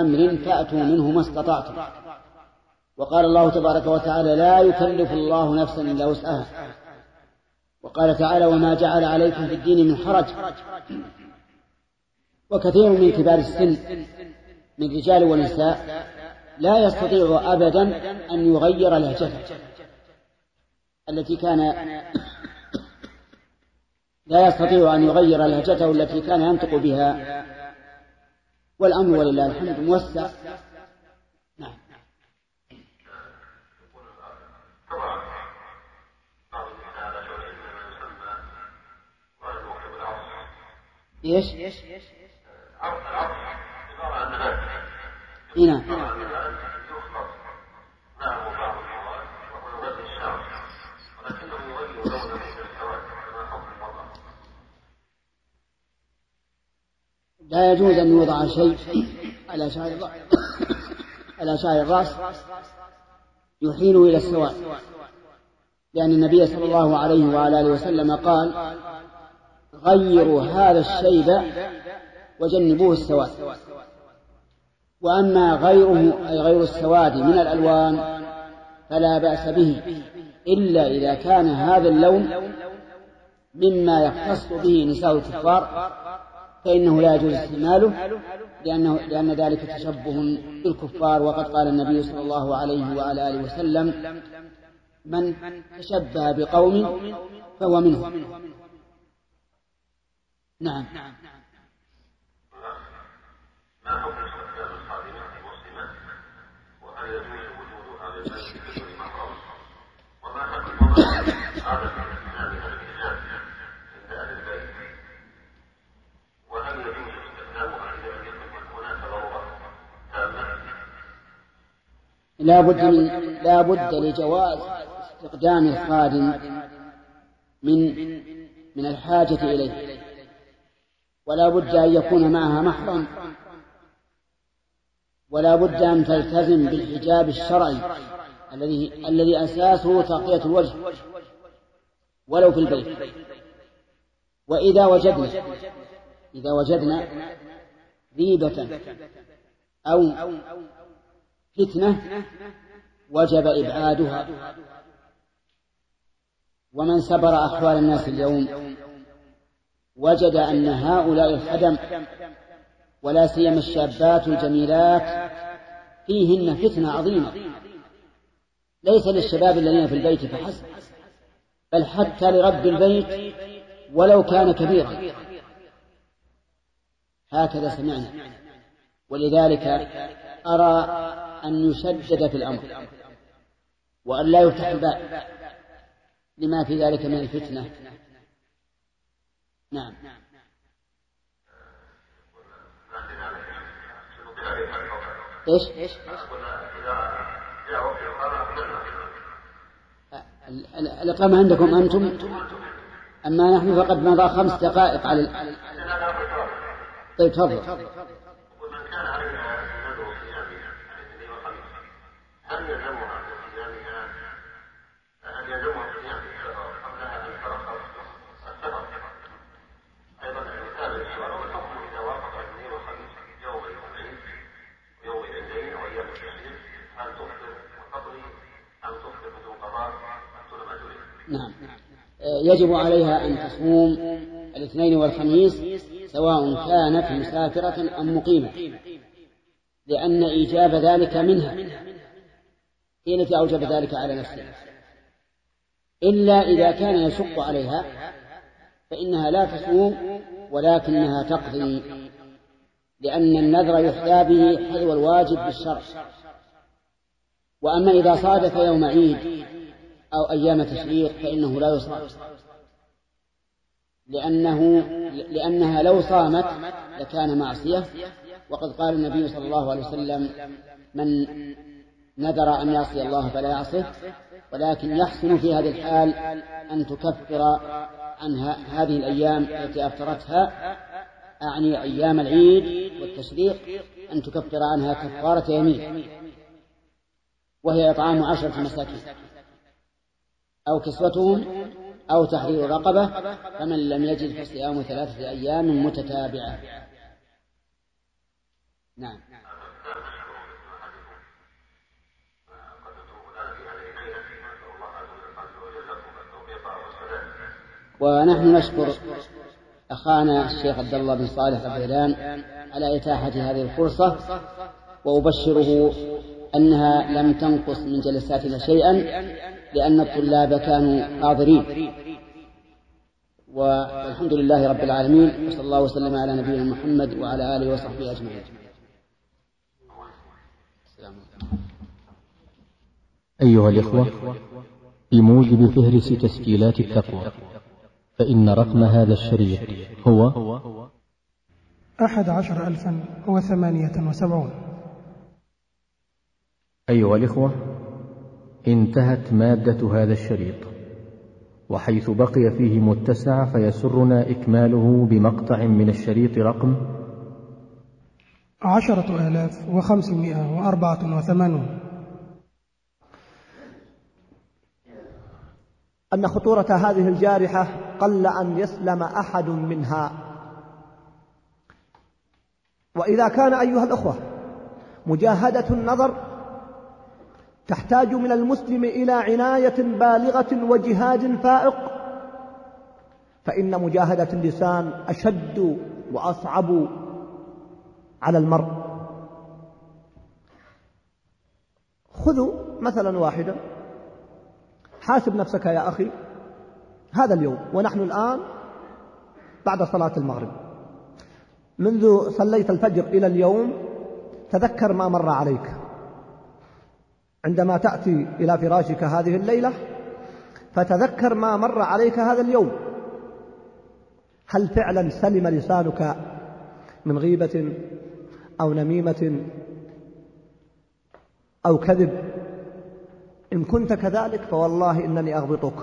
أمر فأتوا منه ما استطعتم. وقال الله تبارك وتعالى لا يكلف الله نفسا إلا وسعها. وقال تعالى وما جعل عليكم في الدين من حرج. وكثير من كبار السن من رجال ونساء لا يستطيع أبدا أن يغير لهجته التي كان لا يستطيع أن يغير لهجته التي كان ينطق بها، والأمر ولله الحمد موسع. نعم. ايش؟ هنا لا يجوز أن يوضع شيء على شعر الرأس يحيل إلى السواد، لأن النبي صلى الله عليه وعلى آله وسلم قال غيروا هذا الشيب وجنبوه السواد. وأما غيره أي غير السواد من الألوان فلا بأس به، إلا إذا كان هذا اللون مما يختص به نساء الكفار فإنه لا يجوز استعماله، لأن ذلك تشبه بالكفار. وقد قال النبي صلى الله عليه وعلى آله وسلم من تشبه بقوم فهو منهم. نعم. ما حكم استخدام الخادمات المسلمات، وهل يجوز وجود هذا البيت بدون محرم، وما حكم عادة استخدامها للرجال عند أهل البيت، وهل يجوز استخدامها عند يكون هناك ضرورة تامة؟ لا بد لجواز استخدام الخادم من الحاجة إليه، ولا بد أن يكون معها محرم، ولا بد أن تلتزم بالحجاب الشرعي الذي أساسه تغطية الوجه ولو في البيت. وإذا وجدنا ريبة أو فتنة وجب إبعادها. ومن سبر أحوال الناس اليوم وجد أن هؤلاء الخدم ولا سيما الشابات الجميلات فيهن فتنة عظيمة، ليس للشباب الذين في البيت فحسب، بل حتى لرب البيت ولو كان كبيرا. هكذا سمعنا. ولذلك أرى أن يشدد في الأمر وأن لا يفتح الباب لما في ذلك من الفتنة. نعم. إيش؟ الإقامة عندكم أنتم، أما نحن فقد مضى 5 دقائق على طيب تفضل. نعم. يجب عليها أن تصوم الاثنين والخميس سواء كانت مسافرة أم مقيمة، لأن إيجاب ذلك منها هي التي أوجب ذلك على نفسها، إلا إذا كان يشق عليها فإنها لا تصوم ولكنها تقضي، لأن النذر يحيى به حذو الواجب بالشرع. وأما إذا صادف يوم عيد أو أيام تشريق فإنه لا يصام، لأنها لو صامت لكان معصية. وقد قال النبي صلى الله عليه وسلم من نذر أن يعصي الله فلا يعصيه، ولكن يحسن في هذه الحال أن تكفر عنها هذه الأيام التي أفطرتها، أعني أيام العيد والتشريق، أن تكفر عنها كفارة يمين، وهي إطعام 10 مساكين أو كسوتهم أو تحرير رقبة، فمن لم يجد فصيام 3 أيام متتابعة. نعم. ونحن نشكر أخانا الشيخ عبد الله بن صالح الغيلان على إتاحة هذه الفرصة، وأبشره أنها لم تنقص من جلساتنا شيئا لأن الطلاب كانوا حاضرين. والحمد لله رب العالمين، وصلى الله وسلم على نبينا محمد وعلى آله وصحبه أجمعين. أيها الإخوة، بموجب فهرس تسجيلات التقوى فإن رقم هذا الشريط هو 11,078. أيها الإخوة، انتهت مادة هذا الشريط، وحيث بقي فيه متسع فيسرنا إكماله بمقطع من الشريط رقم 10,584. أن خطورة هذه الجارحة قل أن يسلم أحد منها. وإذا كان أيها الأخوة مجاهدة النظر تحتاج من المسلم إلى عناية بالغة وجهاد فائق، فإن مجاهدة اللسان أشد وأصعب على المرء. خذوا مثلا واحدا، حاسب نفسك يا أخي هذا اليوم ونحن الآن بعد صلاة المغرب، منذ صليت الفجر إلى اليوم تذكر ما مر عليك. عندما تأتي إلى فراشك هذه الليلة فتذكر ما مر عليك هذا اليوم. هل فعلا سلم لسانك من غيبة أو نميمة أو كذب؟ إن كنت كذلك فوالله إنني أغبطك.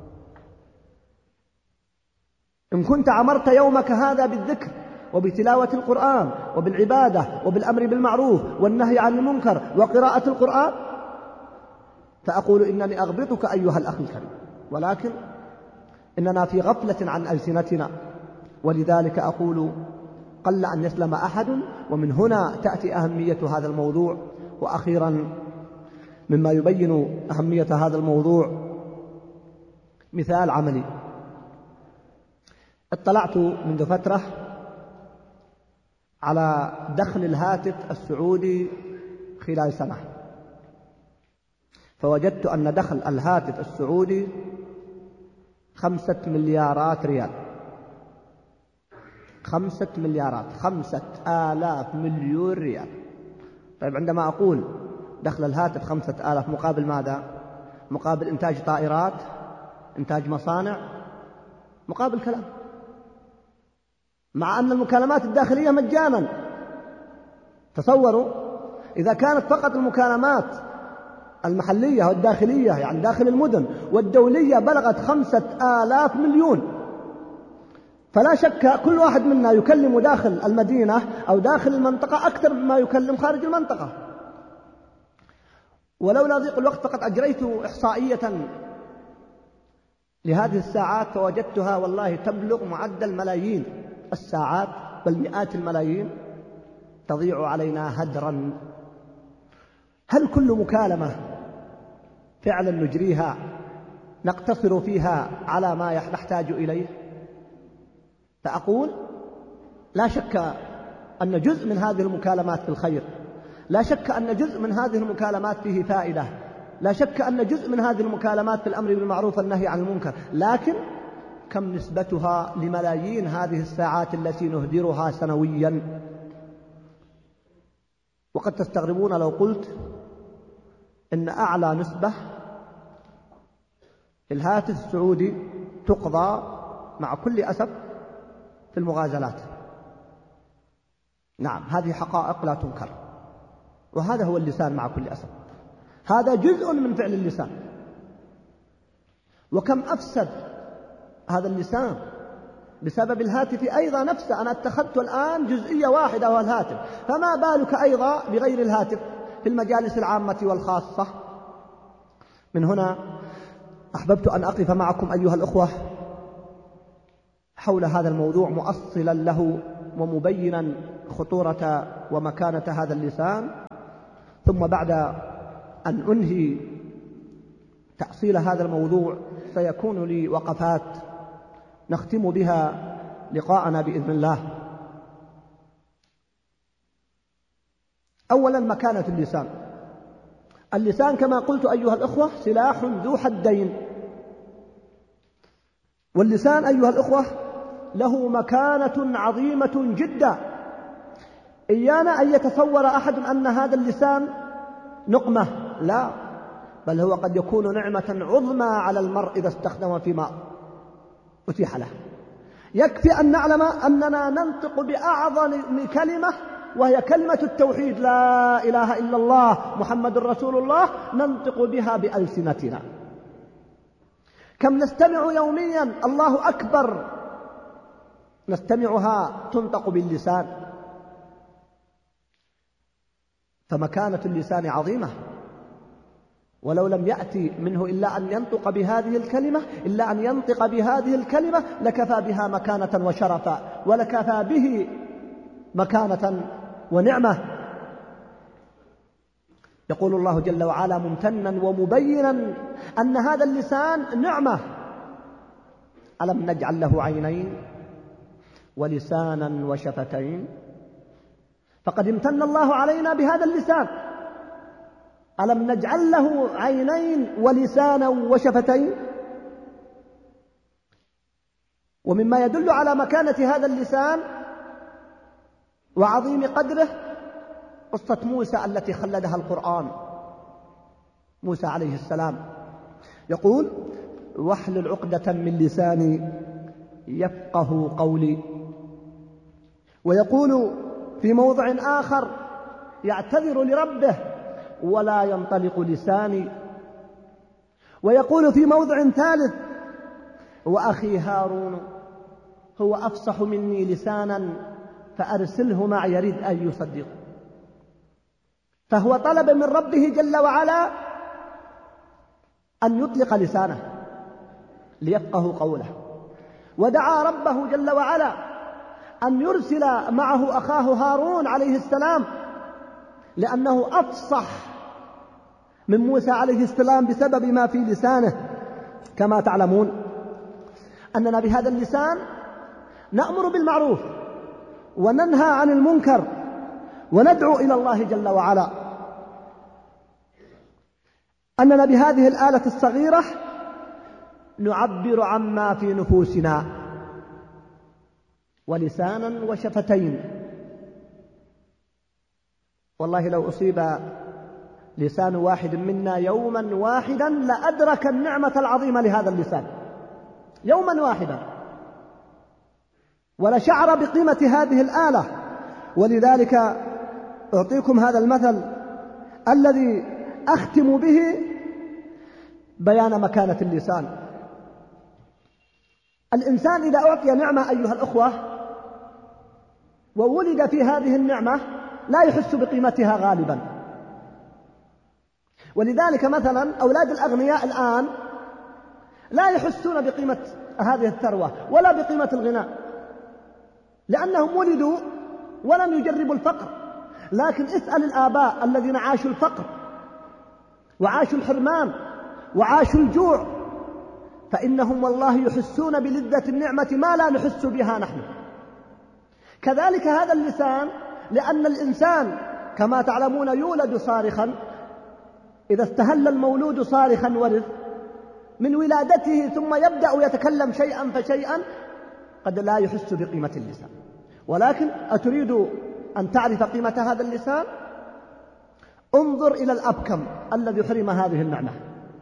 إن كنت عمرت يومك هذا بالذكر وبتلاوة القرآن وبالعبادة وبالأمر بالمعروف والنهي عن المنكر وقراءة القرآن، فأقول إنني أغبطك أيها الأخ الكريم، ولكن إننا في غفلة عن ألسنتنا، ولذلك أقول قل أن يسلم أحد. ومن هنا تأتي أهمية هذا الموضوع. وأخيرا مما يبين أهمية هذا الموضوع مثال عملي. اطلعت منذ فترة على دخل الهاتف السعودي خلال سنة، فوجدت أن دخل الهاتف السعودي 5 مليارات ريال. 5 مليارات، 5,000 مليون ريال. طيب عندما أقول دخل الهاتف 5,000 مقابل ماذا؟ مقابل إنتاج طائرات، إنتاج مصانع، مقابل كلام، مع أن المكالمات الداخلية مجانا. تصوروا إذا كانت فقط المكالمات المحلية والداخلية يعني داخل المدن والدولية بلغت 5,000 مليون، فلا شك كل واحد منا يكلم داخل المدينة أو داخل المنطقة أكثر مما يكلم خارج المنطقة. ولولا ضيق الوقت فقد أجريت إحصائية لهذه الساعات فوجدتها والله تبلغ معدل ملايين الساعات، بل مئات الملايين تضيع علينا هدرا. هل كل مكالمة فعلا نجريها نقتصر فيها على ما نحتاج إليه؟ فأقول لا شك أن جزء من هذه المكالمات في الخير، لا شك أن جزء من هذه المكالمات فيه فائدة، لا شك أن جزء من هذه المكالمات في الأمر بالمعروف والنهي عن المنكر، لكن كم نسبتها لملايين هذه الساعات التي نهدرها سنويا؟ وقد تستغربون لو قلت إن أعلى نسبة في الهاتف السعودي تقضى مع كل أسف في المغازلات. نعم، هذه حقائق لا تنكر، وهذا هو اللسان مع كل أسف، هذا جزء من فعل اللسان. وكم أفسد هذا اللسان بسبب الهاتف أيضا نفسه. أنا اتخذت الآن جزئية واحدة وهو الهاتف، فما بالك أيضا بغير الهاتف في المجالس العامة والخاصة. من هنا أحببت أن أقف معكم أيها الأخوة حول هذا الموضوع مؤصلا له ومبينا خطورة ومكانة هذا اللسان. ثم بعد أن أنهي تأصيل هذا الموضوع سيكون لي وقفات نختم بها لقاءنا بإذن الله. أولا مكانة اللسان. اللسان كما قلت أيها الأخوة سلاح ذو حدين، واللسان أيها الأخوة له مكانة عظيمة جدا. إيانا أن يتصور أحد أن هذا اللسان نقمة، لا، بل هو قد يكون نعمة عظمى على المرء إذا استخدم فيما أتيح له. يكفي أن نعلم أننا ننطق بأعظم كلمة وهي كلمة التوحيد، لا إله إلا الله محمد رسول الله، ننطق بها بألسنتنا. كم نستمع يوميا الله أكبر، نستمعها تنطق باللسان. فمكانة اللسان عظيمة، ولو لم يأتي منه إلا أن ينطق بهذه الكلمة، إلا أن ينطق بهذه الكلمة لكفى بها مكانة وشرفا، ولكفى به مكانة ونعمة. يقول الله جل وعلا ممتنا ومبينا أن هذا اللسان نعمة: ألم نجعل له عينين ولسانا وشفتين؟ فقد امتن الله علينا بهذا اللسان. ألم نجعل له عينين ولسانا وشفتين؟ ومما يدل على مكانة هذا اللسان وعظيم قدره قصة موسى التي خلدها القرآن. موسى عليه السلام يقول: واحلل عقدة من لساني يفقه قولي. ويقول في موضع آخر يعتذر لربه: ولا ينطلق لساني. ويقول في موضع ثالث: وأخي هارون هو أفصح مني لسانا فأرسله معي يريد أن يصدق. فهو طلب من ربه جل وعلا أن يطلق لسانه ليفقه قوله، ودعا ربه جل وعلا أن يرسل معه أخاه هارون عليه السلام، لأنه أفصح من موسى عليه السلام بسبب ما في لسانه. كما تعلمون أننا بهذا اللسان نأمر بالمعروف وننهى عن المنكر وندعو إلى الله جل وعلا. أننا بهذه الآلة الصغيرة نعبر عما في نفوسنا، ولسانا وشفتين. والله لو أصيب لسان واحد منا يوما واحدا لأدرك النعمة العظيمة لهذا اللسان يوما واحدا، ولشعر بقيمة هذه الآلة. ولذلك أعطيكم هذا المثل الذي أختم به بيان مكانة اللسان. الإنسان إذا أعطي نعمة أيها الأخوة وولد في هذه النعمة لا يحس بقيمتها غالبا. ولذلك مثلا أولاد الأغنياء الآن لا يحسون بقيمة هذه الثروة ولا بقيمة الغناء، لأنهم ولدوا ولم يجربوا الفقر. لكن اسأل الآباء الذين عاشوا الفقر وعاشوا الحرمان وعاشوا الجوع، فإنهم والله يحسون بلذة النعمة ما لا نحس بها نحن. كذلك هذا اللسان، لأن الإنسان كما تعلمون يولد صارخا، إذا استهل المولود صارخا ورث من ولادته، ثم يبدأ يتكلم شيئا فشيئا، قد لا يحس بقيمة اللسان. ولكن أتريد أن تعرف قيمة هذا اللسان؟ انظر إلى الأبكم الذي حرم هذه النعمة.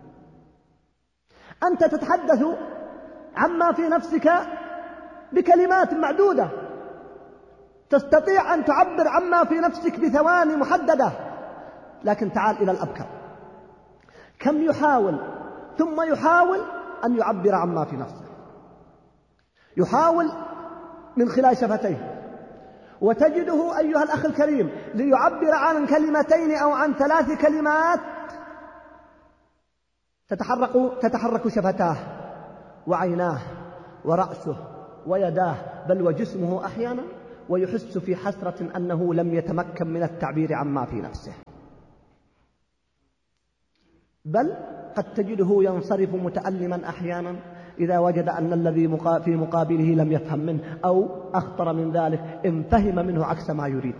أنت تتحدث عما في نفسك بكلمات معدودة، تستطيع أن تعبر عما في نفسك بثواني محددة، لكن تعال إلى الأبكم، كم يحاول ثم يحاول أن يعبر عما في نفسه، يحاول من خلال شفتيه، وتجده أيها الأخ الكريم ليعبر عن كلمتين أو عن 3 كلمات تتحرك شفتاه وعيناه ورأسه ويداه بل وجسمه أحيانا، ويحس في حسرة أنه لم يتمكن من التعبير عما في نفسه. بل قد تجده ينصرف متألما أحيانا إذا وجد أن الذي في مقابله لم يفهم منه، أو أخطر من ذلك إن فهم منه عكس ما يريد.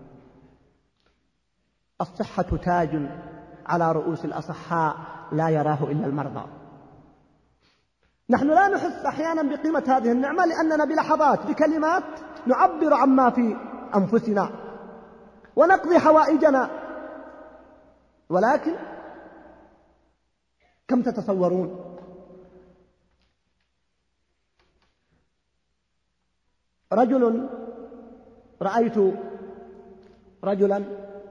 الصحة تاج على رؤوس الأصحاء لا يراه إلا المرضى. نحن لا نحس أحيانا بقيمة هذه النعمة لأننا بلحظات بكلمات نعبر عما في أنفسنا ونقضي حوائجنا، ولكن كم تتصورون رأيت رجلا،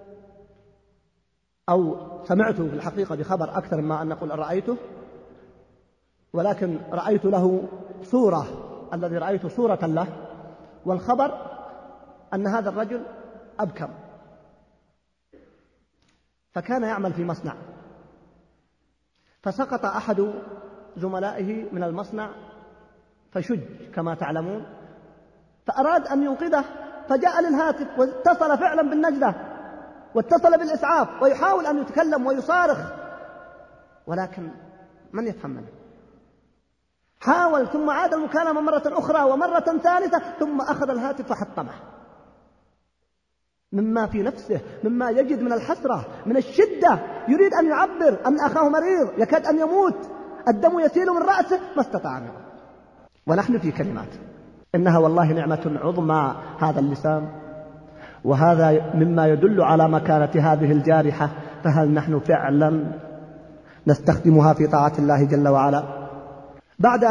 أو سمعت في الحقيقة بخبر أكثر مما أن نقول رأيته، ولكن رأيت له صورة، الذي رأيت صورة له، والخبر أن هذا الرجل أبكم، فكان يعمل في مصنع، فسقط أحد زملائه من المصنع فشج كما تعلمون، فأراد أن ينقذه، فجاء للهاتف واتصل فعلا بالنجدة واتصل بالإسعاف ويحاول أن يتكلم ويصارخ، ولكن من يفهم منه. حاول ثم عاد المكالمة مرة أخرى ومرة ثالثة، ثم أخذ الهاتف فحطمه مما في نفسه، مما يجد من الحسرة، من الشدة، يريد أن يعبر أن أخاه مريض يكاد أن يموت، الدم يسيل من رأسه، ما استطاع منه. ونحن في كلمات، إنها والله نعمة عظمى هذا اللسان، وهذا مما يدل على مكانة هذه الجارحة، فهل نحن فعلا نستخدمها في طاعة الله جل وعلا؟ بعد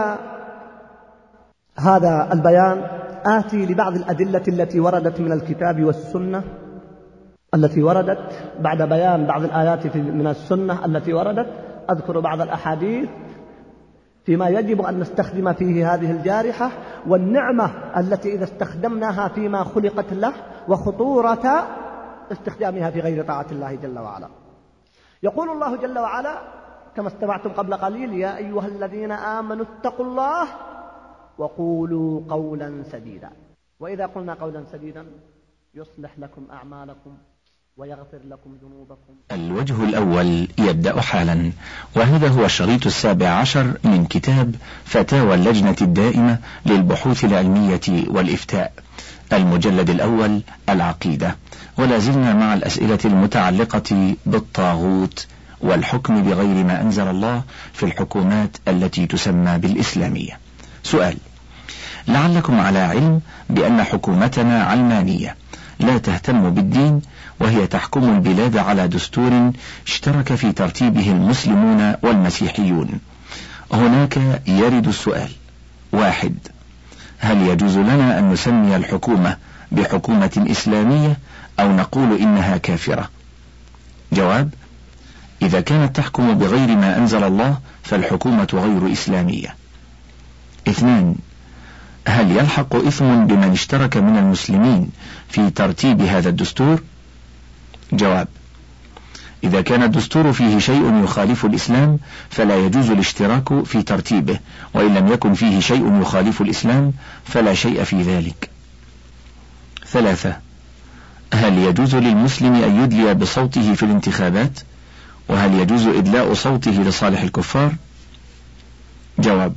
هذا البيان آتي لبعض الأدلة التي وردت من الكتاب والسنة، التي وردت بعد بيان بعض الآيات من السنة التي وردت، أذكر بعض الأحاديث فيما يجب أن نستخدم فيه هذه الجارحة، والنعمة التي إذا استخدمناها فيما خلقت له، وخطورة استخدامها في غير طاعة الله جل وعلا. يقول الله جل وعلا كما استمعتم قبل قليل: يا أيها الذين آمنوا اتقوا الله وقولوا قولا سديدا. وإذا قلنا قولا سديدا يصلح لكم أعمالكم ويغفر لكم ذنوبكم. الوجه الأول يبدأ حالا، وهذا هو الشريط 17 من كتاب فتاوى اللجنة الدائمة للبحوث العلمية والإفتاء، المجلد الأول العقيدة، ولا زلنا مع الأسئلة المتعلقة بالطاغوت والحكم بغير ما أنزل الله في الحكومات التي تسمى بالإسلامية. سؤال: لعلكم على علم بأن حكومتنا علمانية لا تهتم بالدين، وهي تحكم البلاد على دستور اشترك في ترتيبه المسلمون والمسيحيون. هناك يرد السؤال: 1. هل يجوز لنا أن نسمي الحكومة بحكومة إسلامية أو نقول إنها كافرة؟ جواب: إذا كانت تحكم بغير ما أنزل الله فالحكومة غير إسلامية. 2. هل يلحق إثم بمن اشترك من المسلمين في ترتيب هذا الدستور؟ جواب: إذا كان الدستور فيه شيء يخالف الإسلام فلا يجوز الاشتراك في ترتيبه، وإن لم يكن فيه شيء يخالف الإسلام فلا شيء في ذلك. 3. هل يجوز للمسلم أن يدلي بصوته في الانتخابات؟ وهل يجوز إدلاء صوته لصالح الكفار؟ جواب: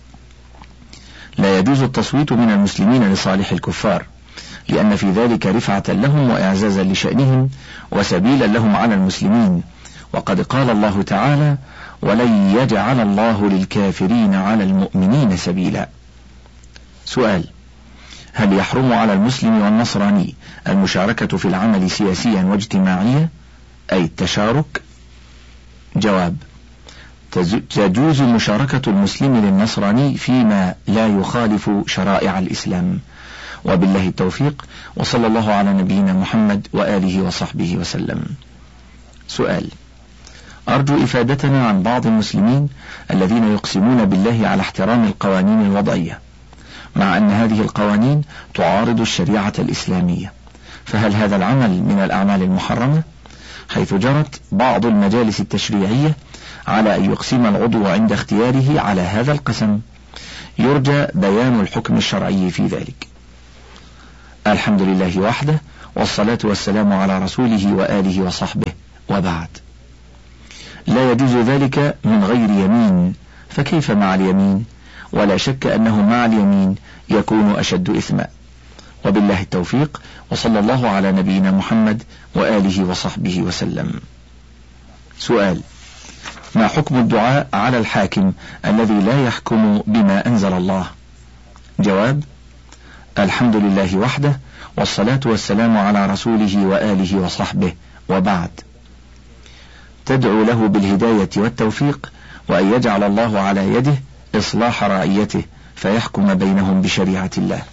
لا يجوز التصويت من المسلمين لصالح الكفار، لأن في ذلك رفعة لهم وإعزازا لشأنهم وسبيلا لهم على المسلمين، وقد قال الله تعالى: ولن يجعل الله للكافرين على المؤمنين سبيلا. سؤال: هل يحرم على المسلم والنصراني المشاركة في العمل سياسيا واجتماعيا، أي التشارك؟ جواب: تجوز مشاركة المسلم للنصراني فيما لا يخالف شرائع الإسلام. وبالله التوفيق، وصلى الله على نبينا محمد وآله وصحبه وسلم. سؤال: أرجو إفادتنا عن بعض المسلمين الذين يقسمون بالله على احترام القوانين الوضعية، مع أن هذه القوانين تعارض الشريعة الإسلامية، فهل هذا العمل من الأعمال المحرمة؟ حيث جرت بعض المجالس التشريعية على أن يقسم العضو عند اختياره على هذا القسم، يرجى بيان الحكم الشرعي في ذلك. الحمد لله وحده، والصلاة والسلام على رسوله وآله وصحبه، وبعد. لا يجوز ذلك من غير يمين، فكيف مع اليمين؟ ولا شك أنه مع اليمين يكون أشد إثما. وبالله التوفيق، وصلى الله على نبينا محمد وآله وصحبه وسلم. سؤال: ما حكم الدعاء على الحاكم الذي لا يحكم بما أنزل الله؟ جواب: الحمد لله وحده، والصلاة والسلام على رسوله وآله وصحبه، وبعد. تدعو له بالهداية والتوفيق، وأن يجعل الله على يده إصلاح رعيته فيحكم بينهم بشريعة الله.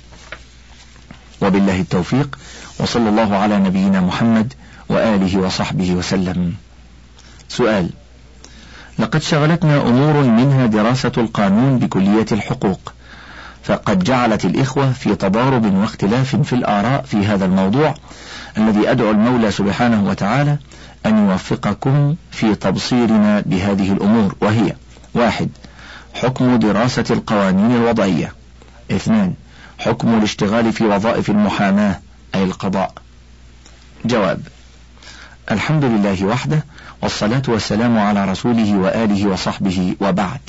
وبالله التوفيق، وصلى الله على نبينا محمد وآله وصحبه وسلم. سؤال: لقد شغلتنا أمور منها دراسة القانون بكلية الحقوق، فقد جعلت الإخوة في تضارب واختلاف في الآراء في هذا الموضوع الذي أدعو المولى سبحانه وتعالى أن يوفقكم في تبصيرنا بهذه الأمور، وهي: 1. حكم دراسة القوانين الوضعية. 2. حكم الاشتغال في وظائف المحاماة أي القضاء. جواب: الحمد لله وحده، والصلاة والسلام على رسوله وآله وصحبه، وبعد.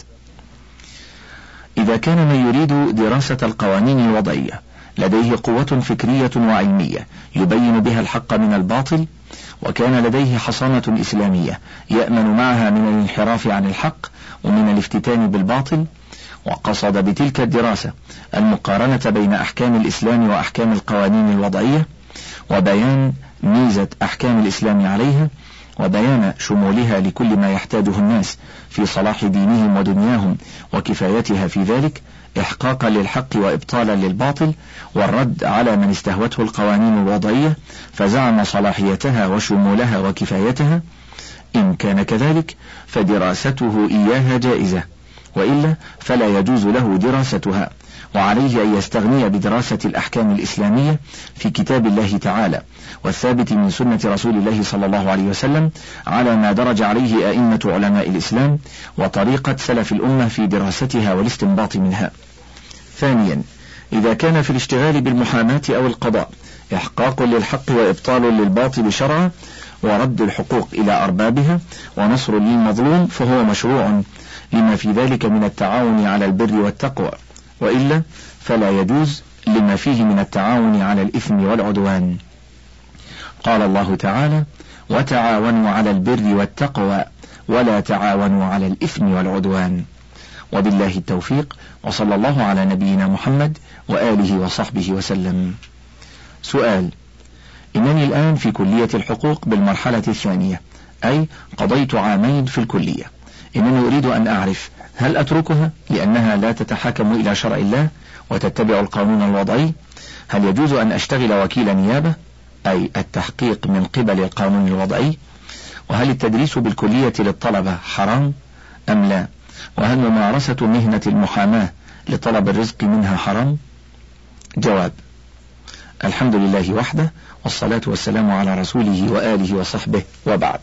إذا كان من يريد دراسة القوانين الوضعية لديه قوة فكرية وعلمية يبين بها الحق من الباطل، وكان لديه حصانة إسلامية يأمن معها من الانحراف عن الحق ومن الافتتان بالباطل، وقصد بتلك الدراسة المقارنة بين أحكام الإسلام وأحكام القوانين الوضعية، وبيان ميزة أحكام الإسلام عليها، وبيان شمولها لكل ما يحتاجه الناس في صلاح دينهم ودنياهم وكفايتها في ذلك، إحقاقا للحق وإبطالا للباطل، والرد على من استهوته القوانين الوضعية فزعم صلاحيتها وشمولها وكفايتها. إن كان كذلك فدراسته إياها جائزة، وإلا فلا يجوز له دراستها، وعليه أن يستغني بدراسة الأحكام الإسلامية في كتاب الله تعالى والثابت من سنة رسول الله صلى الله عليه وسلم على ما درج عليه أئمة علماء الإسلام وطريقة سلف الأمة في دراستها والاستنباط منها. 2. إذا كان في الاشتغال بالمحاماة أو القضاء إحقاق للحق وإبطال للباطل شرعا ورد الحقوق إلى أربابها ونصر للمظلوم، فهو مشروع لما في ذلك من التعاون على البر والتقوى، وإلا فلا يجوز لما فيه من التعاون على الإثم والعدوان. قال الله تعالى: وتعاونوا على البر والتقوى ولا تعاونوا على الإثم والعدوان. وبالله التوفيق، وصلى الله على نبينا محمد وآله وصحبه وسلم. سؤال: إنني الآن في كلية الحقوق بالمرحلة الثانية، أي قضيت عامين في الكلية. إنني أريد أن أعرف هل أتركها لأنها لا تتحاكم إلى شرع الله وتتبع القانون الوضعي؟ هل يجوز أن أشتغل وكيل نيابة أي التحقيق من قبل القانون الوضعي؟ وهل التدريس بالكلية للطلبة حرام أم لا؟ وهل ممارسة مهنة المحاماة لطلب الرزق منها حرام؟ جواب: الحمد لله وحده، والصلاة والسلام على رسوله وآله وصحبه، وبعد.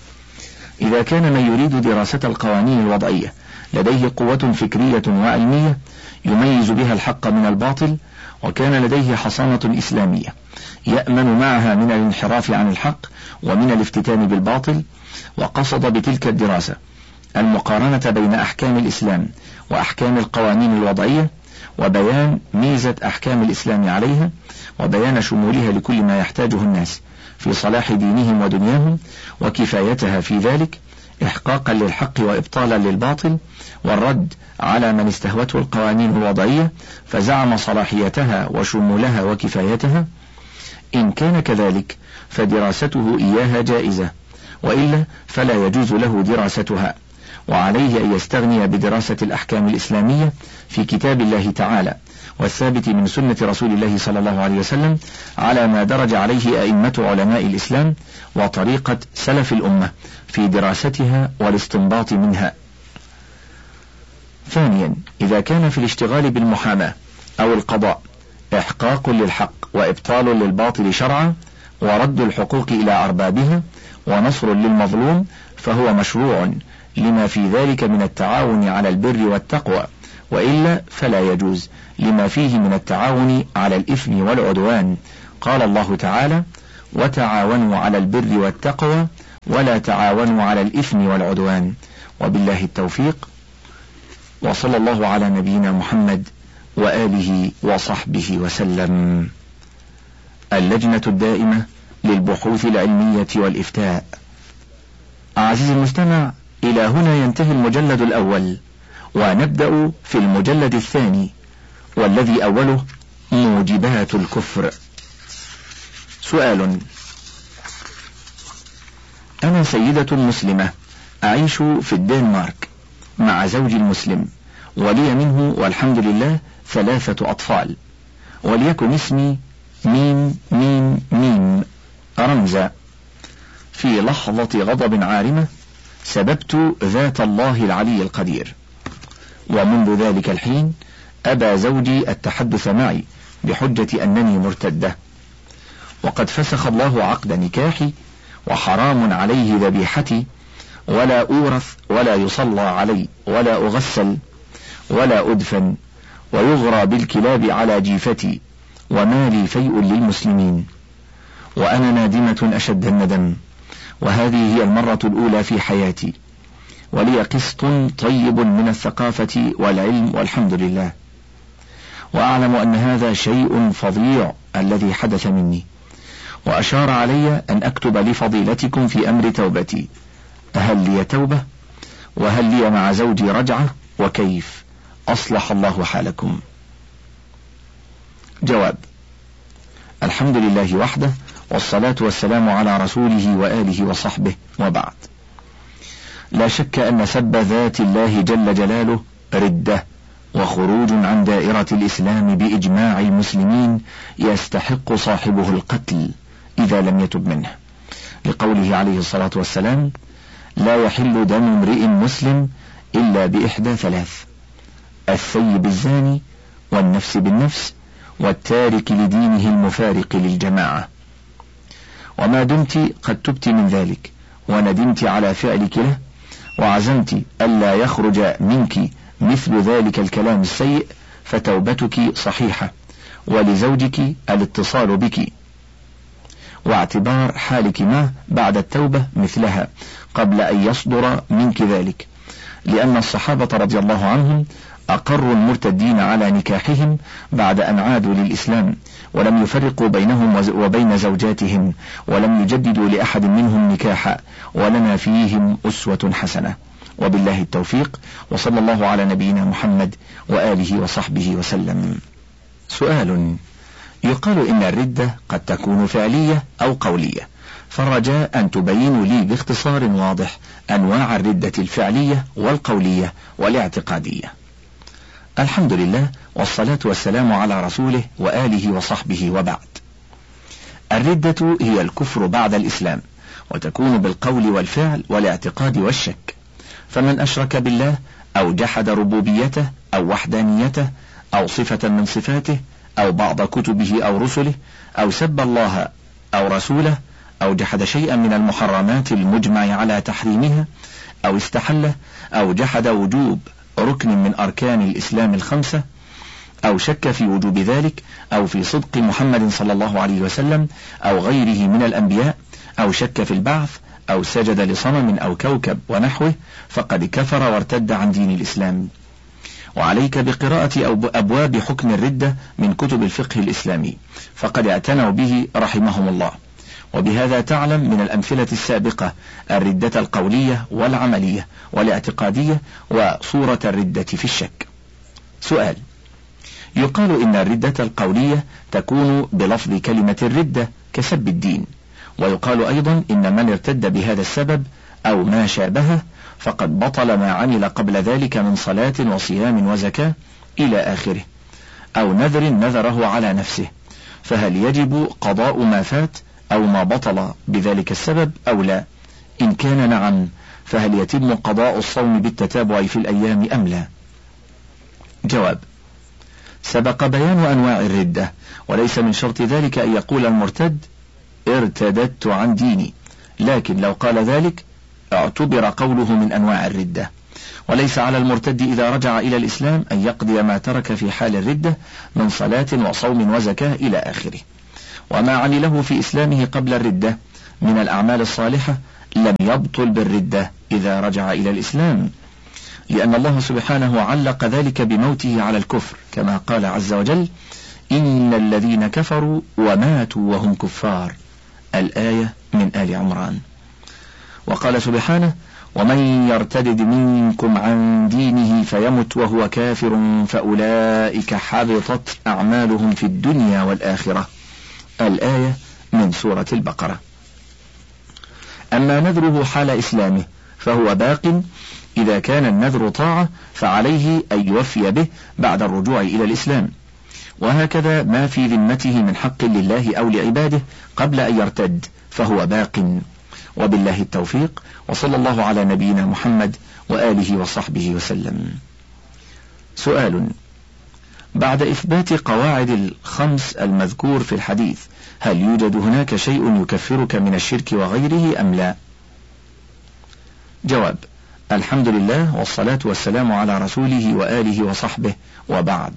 إذا كان من يريد دراسة القوانين الوضعية لديه قوة فكرية وعلمية يميز بها الحق من الباطل، وكان لديه حصانة إسلامية يأمن معها من الانحراف عن الحق ومن الافتتان بالباطل، وقصد بتلك الدراسة المقارنة بين أحكام الإسلام وأحكام القوانين الوضعية، وبيان ميزة أحكام الإسلام عليها، وبيان شمولها لكل ما يحتاجه الناس في صلاح دينهم ودنياهم وكفايتها في ذلك، إحقاقا للحق وإبطالا للباطل، والرد على من استهوته القوانين الوضعية فزعم صلاحيتها وشمولها وكفايتها. إن كان كذلك فدراسته إياها جائزة، وإلا فلا يجوز له دراستها، وعليه أن يستغني بدراسة الأحكام الإسلامية في كتاب الله تعالى والثابت من سنة رسول الله صلى الله عليه وسلم على ما درج عليه أئمة علماء الإسلام وطريقة سلف الأمة في دراستها والاستنباط منها. 2. إذا كان في الاشتغال بالمحاماة أو القضاء إحقاق للحق وإبطال للباطل شرعا ورد الحقوق إلى أربابها ونصر للمظلوم، فهو مشروع لما في ذلك من التعاون على البر والتقوى، وإلا فلا يجوز لما فيه من التعاون على الإثم والعدوان. قال الله تعالى: وتعاونوا على البر والتقوى ولا تعاونوا على الإثم والعدوان. وبالله التوفيق، وصلى الله على نبينا محمد وآله وصحبه وسلم. اللجنة الدائمة للبحوث العلمية والإفتاء. عزيزي المستمع، إلى هنا ينتهي المجلد الأول، ونبدأ في المجلد الثاني، والذي أوله موجبات الكفر. سؤال: أنا سيدة مسلمة أعيش في الدنمارك مع زوجي المسلم، ولي منه والحمد لله 3 أطفال، وليكن اسمي ميم ميم ميم رمزة. في لحظة غضب عارمة سببت ذات الله العلي القدير، ومنذ ذلك الحين أبى زوجي التحدث معي بحجة أنني مرتدة، وقد فسخ الله عقد نكاحي، وحرام عليه ذبيحتي، ولا أورث ولا يصلى علي ولا أغسل ولا أدفن، ويغرى بالكلاب على جيفتي، وما لي فيء للمسلمين، وأنا نادمة أشد الندم، وهذه هي المرة الأولى في حياتي، ولي قسط طيب من الثقافة والعلم والحمد لله، وأعلم أن هذا شيء فظيع الذي حدث مني، وأشار علي أن أكتب لفضيلتكم في أمر توبتي، هل لي توبة؟ وهل لي مع زوجي رجعة؟ وكيف؟ أصلح الله حالكم. جواب: الحمد لله وحده، والصلاة والسلام على رسوله وآله وصحبه، وبعد. لا شك أن سب ذات الله جل جلاله ردة، وخروج عن دائرة الإسلام بإجماع المسلمين يستحق صاحبه القتل إذا لم يتب منه، لقوله عليه الصلاة والسلام: لا يحل دم امرئ مسلم إلا بإحدى 3: الثيب الزاني، والنفس بالنفس، والتارك لدينه المفارق للجماعة. وما دمت قد تبت من ذلك وندمت على فعلك له، وعزمت ألا يخرج منك مثل ذلك الكلام السيء، فتوبتك صحيحة، ولزوجك الاتصال بك، واعتبار حالك معه بعد التوبة مثلها قبل أن يصدر منك ذلك، لأن الصحابة رضي الله عنهم أقروا المرتدين على نكاحهم بعد أن عادوا للإسلام، ولم يفرقوا بينهم وبين زوجاتهم، ولم يجددوا لأحد منهم نكاحا، ولنا فيهم أسوة حسنة. وبالله التوفيق، وصلى الله على نبينا محمد وآله وصحبه وسلم. سؤال: يقال إن الردة قد تكون فعلية أو قولية، فالرجاء أن تبينوا لي باختصار واضح أنواع الردة الفعلية والقولية والاعتقادية. الحمد لله، والصلاة والسلام على رسوله وآله وصحبه، وبعد. الردة هي الكفر بعد الإسلام، وتكون بالقول والفعل والاعتقاد والشك، فمن أشرك بالله أو جحد ربوبيته أو وحدانيته أو صفة من صفاته أو بعض كتبه أو رسله أو سب الله أو رسوله أو جحد شيئا من المحرمات المجمع على تحريمها أو استحله أو جحد وجوب ركن من أركان الإسلام 5 أو شك في وجوب ذلك أو في صدق محمد صلى الله عليه وسلم أو غيره من الأنبياء أو شك في البعث أو سجد لصنم أو كوكب ونحوه، فقد كفر وارتد عن دين الإسلام. وعليك بقراءة أبواب حكم الردة من كتب الفقه الإسلامي، فقد اعتنوا به رحمهم الله، وبهذا تعلم من الأمثلة السابقة الردة القولية والعملية والاعتقادية وصورة الردة في الشك. سؤال: يقال إن الردة القولية تكون بلفظ كلمة الردة كسب الدين، ويقال أيضا إن من ارتد بهذا السبب أو ما شابهه فقد بطل ما عمل قبل ذلك من صلاة وصيام وزكاة إلى آخره، أو نذر نذره على نفسه، فهل يجب قضاء ما فات أو ما بطل بذلك السبب أو لا؟ إن كان نعم، فهل يتم قضاء الصوم بالتتابع في الأيام أم لا؟ جواب: سبق بيان أنواع الردة، وليس من شرط ذلك أن يقول المرتد ارتددت عن ديني، لكن لو قال ذلك اعتبر قوله من أنواع الردة، وليس على المرتد إذا رجع إلى الإسلام أن يقضي ما ترك في حال الردة من صلاة وصوم وزكاة إلى آخره، وما عمله في إسلامه قبل الردة من الأعمال الصالحة لم يبطل بالردة إذا رجع إلى الإسلام، لأن الله سبحانه علق ذلك بموته على الكفر، كما قال عز وجل: إن الذين كفروا وماتوا وهم كفار، الآية من آل عمران. وقال سبحانه: ومن يرتد منكم عن دينه فيمت وهو كافر فأولئك حبطت أعمالهم في الدنيا والآخرة، الآية من سورة البقرة. أما نذره حال إسلامه فهو باق، إذا كان النذر طاعة فعليه أن يوفي به بعد الرجوع إلى الإسلام، وهكذا ما في ذمته من حق لله أو لعباده قبل أن يرتد فهو باق. وبالله التوفيق، وصلى الله على نبينا محمد وآله وصحبه وسلم. سؤال: بعد إثبات قواعد الخمس المذكور في الحديث، هل يوجد هناك شيء يكفرك من الشرك وغيره أم لا؟ جواب: الحمد لله والصلاة والسلام على رسوله وآله وصحبه، وبعد.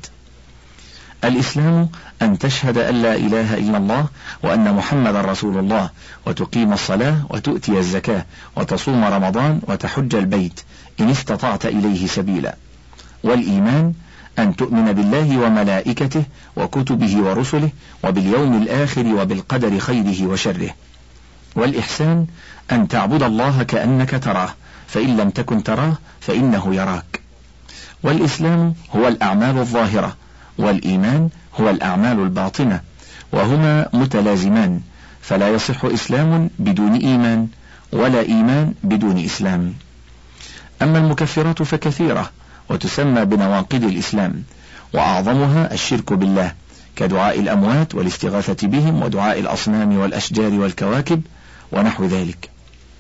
الإسلام أن تشهد أن لا إله إلا الله وأن محمد رسول الله، وتقيم الصلاة وتؤتي الزكاة وتصوم رمضان وتحج البيت إن استطعت إليه سبيلا. والإيمان أن تؤمن بالله وملائكته وكتبه ورسله وباليوم الآخر وبالقدر خيره وشره. والإحسان أن تعبد الله كأنك تراه، فإن لم تكن تراه فإنه يراك. والإسلام هو الأعمال الظاهرة، والإيمان هو الأعمال الباطنة، وهما متلازمان، فلا يصح إسلام بدون إيمان، ولا إيمان بدون إسلام. أما المكفرات فكثيرة، وتسمى بنواقض الإسلام، وأعظمها الشرك بالله، كدعاء الأموات والاستغاثة بهم ودعاء الأصنام والأشجار والكواكب ونحو ذلك،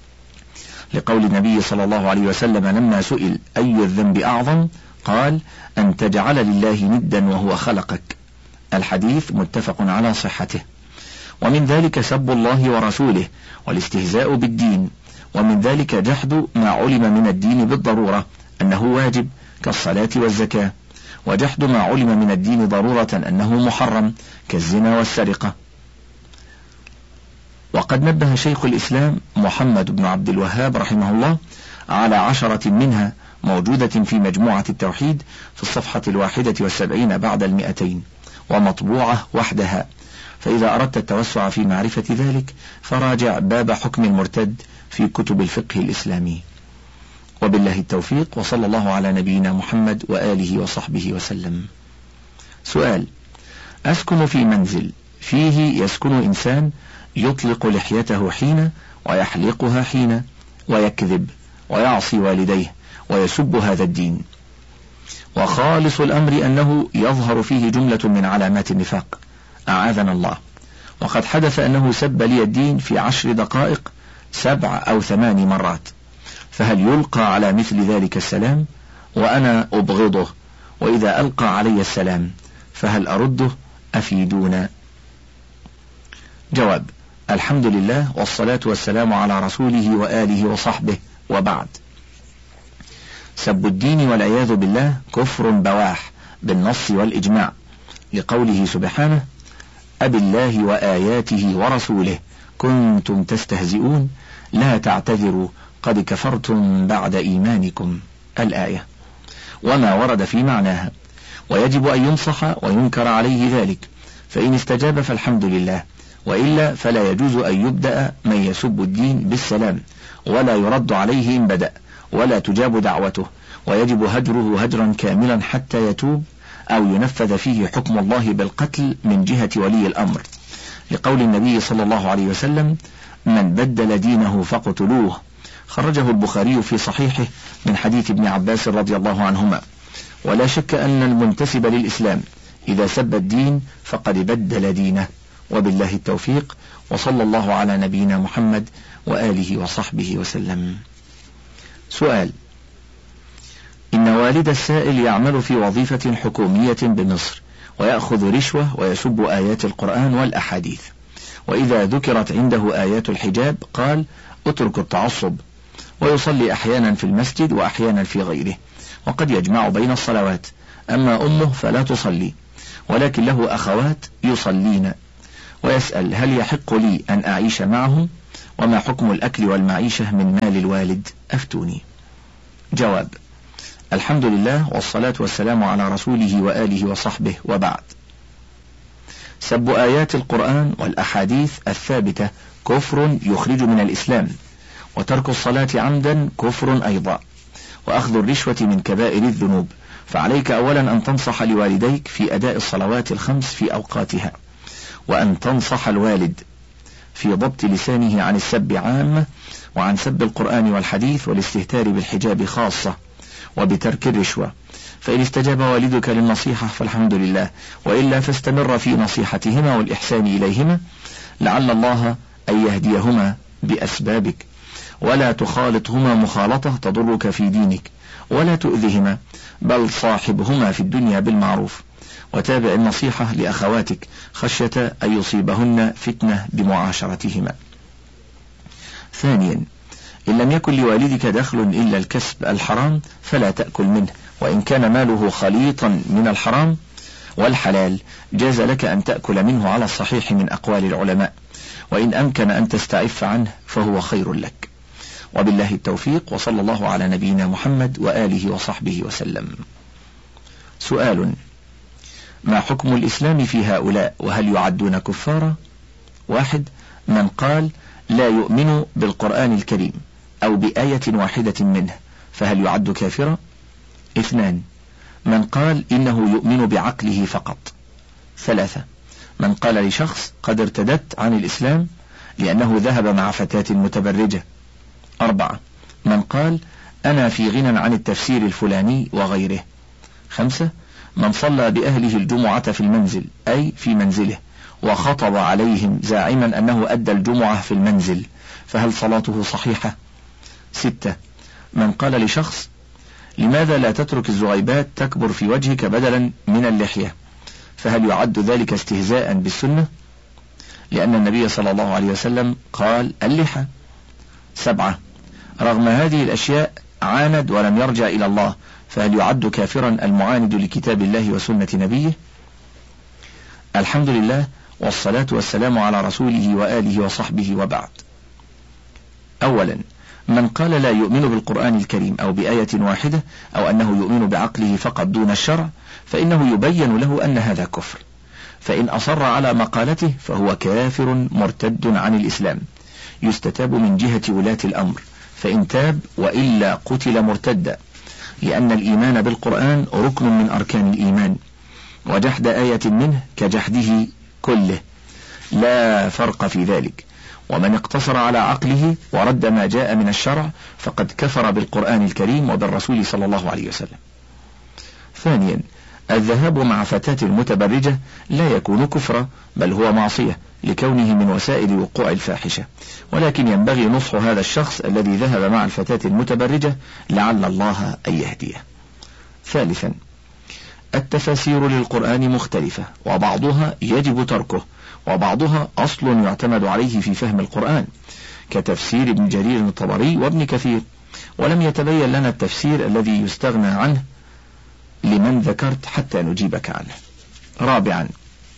لقول النبي صلى الله عليه وسلم لما سئل: أي الذنب أعظم؟ قال: أن تجعل لله ندا وهو خلقك. الحديث متفق على صحته. ومن ذلك سب الله ورسوله والاستهزاء بالدين، ومن ذلك جحد ما علم من الدين بالضرورة أنه واجب كالصلاة والزكاة، وجحد ما علم من الدين ضرورة أنه محرم كالزنا والسرقة. وقد نبه شيخ الإسلام محمد بن عبد الوهاب رحمه الله على 10 منها موجودة في مجموعة التوحيد في الصفحة 71 بعد 200، ومطبوعة وحدها، فإذا أردت التوسع في معرفة ذلك فراجع باب حكم المرتد في كتب الفقه الإسلامي. وبالله التوفيق، وصلى الله على نبينا محمد وآله وصحبه وسلم. سؤال: أسكن في منزل فيه يسكن إنسان يطلق لحيته حين ويحلقها حين، ويكذب ويعصي والديه ويسب هذا الدين، وخالص الأمر أنه يظهر فيه جملة من علامات النفاق، أعاذنا الله. وقد حدث أنه سب لي الدين في 10 دقائق 7 أو 8 مرات، فهل يلقى على مثل ذلك السلام؟ وأنا أبغضه، وإذا ألقى علي السلام فهل أرده؟ أفيدونا. جواب: الحمد لله والصلاة والسلام على رسوله وآله وصحبه، وبعد. سب الدين والعياذ بالله كفر بواح بالنص والإجماع، لقوله سبحانه: أبالله وآياته ورسوله كنتم تستهزئون لا تعتذروا قد كفرتم بعد إيمانكم، الآية، وما ورد في معناها. ويجب أن ينصح وينكر عليه ذلك، فإن استجاب فالحمد لله، وإلا فلا يجوز أن يبدأ من يسب الدين بالسلام، ولا يرد عليه إن بدأ، ولا تجاب دعوته، ويجب هجره هجرا كاملا حتى يتوب أو ينفذ فيه حكم الله بالقتل من جهة ولي الأمر، لقول النبي صلى الله عليه وسلم: من بدل دينه فاقتلوه، خرجه البخاري في صحيحه من حديث ابن عباس رضي الله عنهما. ولا شك أن المنتسب للإسلام إذا سب الدين فقد بدل دينه. وبالله التوفيق، وصلى الله على نبينا محمد وآله وصحبه وسلم. سؤال: إن والد السائل يعمل في وظيفة حكومية بمصر، ويأخذ رشوة ويسب آيات القرآن والأحاديث، وإذا ذكرت عنده آيات الحجاب قال: اترك التعصب، ويصلي أحيانا في المسجد وأحيانا في غيره، وقد يجمع بين الصلوات. أما أمه فلا تصلي، ولكن له أخوات يصلين، ويسأل: هل يحق لي أن أعيش معهم؟ وما حكم الأكل والمعيشة من مال الوالد؟ أفتوني. جواب: الحمد لله والصلاة والسلام على رسوله وآله وصحبه، وبعد. سب آيات القرآن والأحاديث الثابتة كفر يخرج من الإسلام، وترك الصلاة عمدا كفر أيضا، وأخذ الرشوة من كبائر الذنوب. فعليك أولا أن تنصح لوالديك في أداء الصلوات الخمس في أوقاتها، وأن تنصح الوالد في ضبط لسانه عن السب عامة، وعن سب القرآن والحديث والاستهتار بالحجاب خاصة، وبترك الرشوة. فإن استجاب والدك للنصيحة فالحمد لله، وإلا فاستمر في نصيحتهما والإحسان إليهما، لعل الله أن يهديهما بأسبابك، ولا تخالطهما مخالطة تضرك في دينك، ولا تؤذهما، بل صاحبهما في الدنيا بالمعروف، وتابع النصيحة لأخواتك خشية أن يصيبهن فتنة بمعاشرتهما. ثانيا، إن لم يكن لوالدك دخل إلا الكسب الحرام فلا تأكل منه، وإن كان ماله خليطا من الحرام والحلال جاز لك أن تأكل منه على الصحيح من أقوال العلماء، وإن أمكن أن تستعف عنه فهو خير لك. وبالله التوفيق، وصلى الله على نبينا محمد وآله وصحبه وسلم. سؤال: ما حكم الإسلام في هؤلاء، وهل يعدون كفارا؟ 1. من قال لا يؤمن بالقرآن الكريم أو بآية واحدة منه فهل يعد كافرا؟ 2. من قال إنه يؤمن بعقله فقط. 3. من قال لشخص قد ارتدت عن الإسلام لأنه ذهب مع فتاة متبرجة. 4. من قال أنا في غنى عن التفسير الفلاني وغيره. 5. من صلى بأهله الجمعة في المنزل أي في منزله وخطب عليهم زاعما أنه أدى الجمعة في المنزل فهل صلاته صحيحة؟ 6. من قال لشخص لماذا لا تترك الزغيبات تكبر في وجهك بدلا من اللحية فهل يعد ذلك استهزاء بالسنة؟ لأن النبي صلى الله عليه وسلم قال اللحى. 7. رغم هذه الأشياء عاند ولم يرجع إلى الله فهل يعد كافرا المعاند لكتاب الله وسنة نبيه؟ الحمد لله والصلاة والسلام على رسوله وآله وصحبه، وبعد. أولا، من قال لا يؤمن بالقرآن الكريم أو بآية واحدة أو أنه يؤمن بعقله فقط دون الشرع فإنه يبين له أن هذا كفر، فإن أصر على مقالته فهو كافر مرتد عن الإسلام، يستتاب من جهة ولاة الأمر، فإن تاب وإلا قتل مرتدا، لأن الإيمان بالقرآن ركن من أركان الإيمان، وجحد آية منه كجحده كله، لا فرق في ذلك. ومن اقتصر على عقله ورد ما جاء من الشرع فقد كفر بالقرآن الكريم وبالرسول صلى الله عليه وسلم. ثانيا، الذهاب مع فتاة متبرجة لا يكون كفرا، بل هو معصية لكونه من وسائل وقوع الفاحشة، ولكن ينبغي نصح هذا الشخص الذي ذهب مع الفتاة المتبرجة لعل الله أن يهديه. ثالثا، التفاسير للقرآن مختلفة، وبعضها يجب تركه، وبعضها أصل يعتمد عليه في فهم القرآن، كتفسير ابن جرير الطبري وابن كثير، ولم يتبين لنا التفسير الذي يستغنى عنه لمن ذكرت حتى نجيبك عنه. رابعا،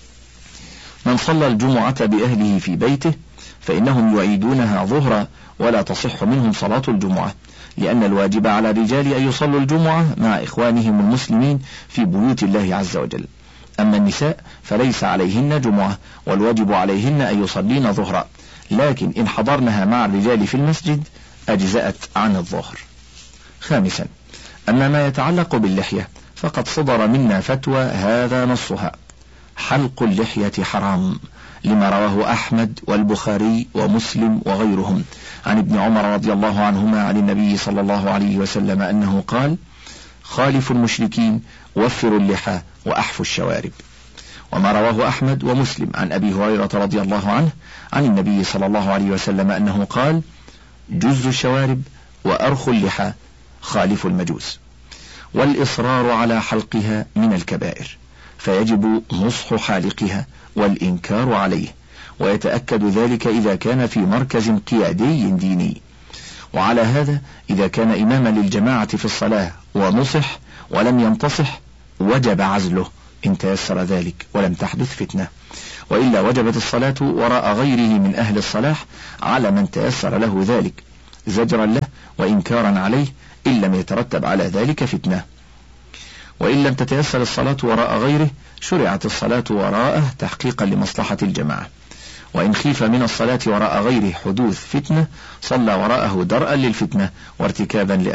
من صلى الجمعة بأهله في بيته فإنهم يعيدونها ظهرا ولا تصح منهم صلاة الجمعة، لأن الواجب على الرجال أن يصلوا الجمعة مع إخوانهم المسلمين في بيوت الله عز وجل، أما النساء فليس عليهن جمعة والواجب عليهن أن يصلين ظهرا، لكن إن حضرنها مع الرجال في المسجد أجزأت عن الظهر. خامسا، أما ما يتعلق باللحية فقد صدر منا فتوى هذا نصها: حلق اللحية حرام، لما رواه أحمد والبخاري ومسلم وغيرهم عن ابن عمر رضي الله عنهما عن النبي صلى الله عليه وسلم أنه قال: خالفوا المشركين وفروا اللحى وأحفوا الشوارب. وما رواه أحمد ومسلم عن أبي هريرة رضي الله عنه عن النبي صلى الله عليه وسلم أنه قال: جزوا الشوارب وأرخوا اللحى خالفوا المجوس. والإصرار على حلقها من الكبائر، فيجب نصح حالقها والإنكار عليه، ويتأكد ذلك إذا كان في مركز قيادي ديني. وعلى هذا إذا كان إماما للجماعة في الصلاة ونصح ولم ينتصح وجب عزله إن تيسر ذلك ولم تحدث فتنة، وإلا وجبت الصلاة وراء غيره من أهل الصلاح على من تيسر له ذلك، زجرا له وإنكارا عليه إن لم يترتب على ذلك فتنة. وإن لم تتيسر الصلاة وراء غيره شرعت الصلاة وراءه تحقيقا لمصلحة الجماعة. وإن خيف من الصلاة وراء غيره حدوث فتنة صلى وراءه درءا للفتنة وارتكابا